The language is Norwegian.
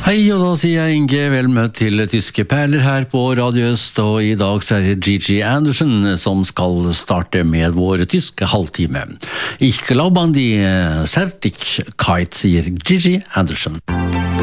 Hei, og da sier jeg Inge, vel møtt til Tyske Perler her på Radio Øst, og i dag så er det Gigi Andersen som skal starte med vår tyske halvtime. Ich glaube an die Zärtlichkeit, sier Gigi Andersen.